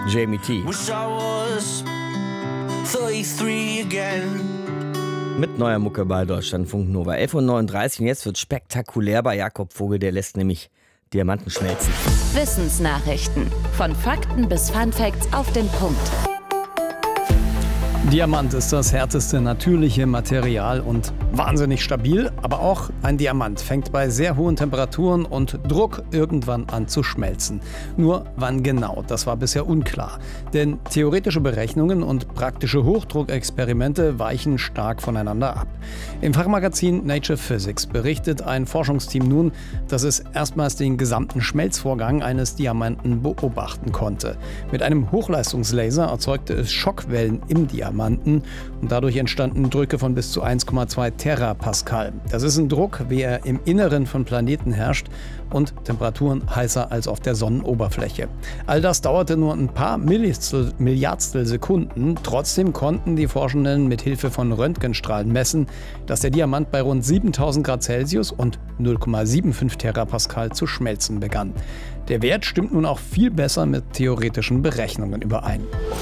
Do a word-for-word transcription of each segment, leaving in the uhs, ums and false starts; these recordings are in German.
Jamie T. Wish I was thirty-three again. Mit neuer Mucke bei Deutschlandfunk Nova. elf Uhr neununddreißig und jetzt wird spektakulär bei Jakob Vogel. Der lässt nämlich Diamanten schmelzen. Wissensnachrichten. Von Fakten bis Funfacts auf den Punkt. Diamant ist das härteste natürliche Material und wahnsinnig stabil, aber auch ein Diamant fängt bei sehr hohen Temperaturen und Druck irgendwann an zu schmelzen. Nur wann genau, das war bisher unklar. Denn theoretische Berechnungen und praktische Hochdruckexperimente weichen stark voneinander ab. Im Fachmagazin Nature Physics berichtet ein Forschungsteam nun, dass es erstmals den gesamten Schmelzvorgang eines Diamanten beobachten konnte. Mit einem Hochleistungslaser erzeugte es Schockwellen im Diamanten und dadurch entstanden Drücke von bis zu eins Komma zwei Terapascal. Das ist ein Druck, wie er im Inneren von Planeten herrscht und Temperaturen heißer als auf der Sonnenoberfläche. All das dauerte nur ein paar Milliardstel, Milliardstel Sekunden. Trotzdem konnten die Forschenden mit Hilfe von Röntgenstrahlen messen, dass der Diamant bei rund siebentausend Grad Celsius und null Komma fünfundsiebzig Terapascal zu schmelzen begann. Der Wert stimmt nun auch viel besser mit theoretischen Berechnungen überein.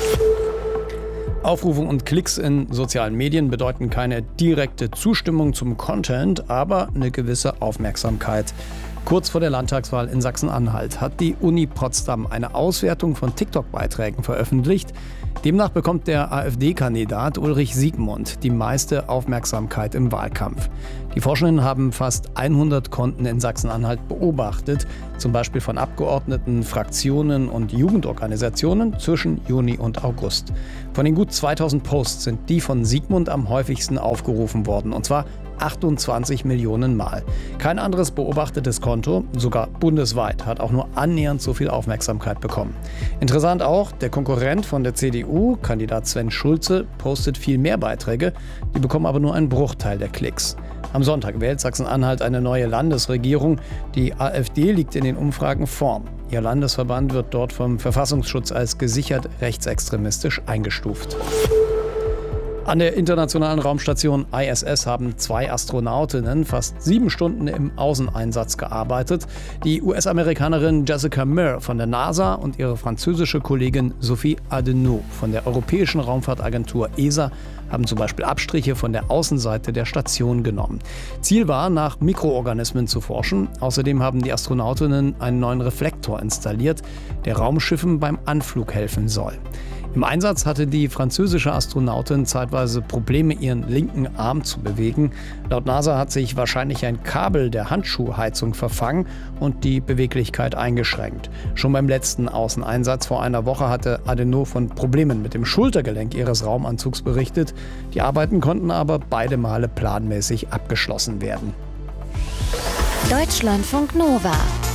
Aufrufe und Klicks in sozialen Medien bedeuten keine direkte Zustimmung zum Content, aber eine gewisse Aufmerksamkeit. Kurz vor der Landtagswahl in Sachsen-Anhalt hat die Uni Potsdam eine Auswertung von TikTok-Beiträgen veröffentlicht. Demnach bekommt der AfD-Kandidat Ulrich Siegmund die meiste Aufmerksamkeit im Wahlkampf. Die Forschenden haben fast hundert Konten in Sachsen-Anhalt beobachtet, zum Beispiel von Abgeordneten, Fraktionen und Jugendorganisationen zwischen Juni und August. Von den gut zweitausend Posts sind die von Siegmund am häufigsten aufgerufen worden, und zwar achtundzwanzig Millionen Mal. Kein anderes beobachtetes Konto, sogar bundesweit, hat auch nur annähernd so viel Aufmerksamkeit bekommen. Interessant auch, der Konkurrent von der C D U, Kandidat Sven Schulze, postet viel mehr Beiträge, die bekommen aber nur einen Bruchteil der Klicks. Am Sonntag wählt Sachsen-Anhalt eine neue Landesregierung. Die AfD liegt in den Umfragen vorn. Ihr Landesverband wird dort vom Verfassungsschutz als gesichert rechtsextremistisch eingestuft. An der internationalen Raumstation I S S haben zwei Astronautinnen fast sieben Stunden im Außeneinsatz gearbeitet. Die U S-Amerikanerin Jessica Meir von der NASA und ihre französische Kollegin Sophie Adenau von der Europäischen Raumfahrtagentur E S A haben zum Beispiel Abstriche von der Außenseite der Station genommen. Ziel war, nach Mikroorganismen zu forschen. Außerdem haben die Astronautinnen einen neuen Reflektor installiert, der Raumschiffen beim Anflug helfen soll. Im Einsatz hatte die französische Astronautin zeitweise Probleme, ihren linken Arm zu bewegen. Laut NASA hat sich wahrscheinlich ein Kabel der Handschuhheizung verfangen und die Beweglichkeit eingeschränkt. Schon beim letzten Außeneinsatz vor einer Woche hatte Adenau von Problemen mit dem Schultergelenk ihres Raumanzugs berichtet. Die Arbeiten konnten aber beide Male planmäßig abgeschlossen werden. Deutschlandfunk Nova.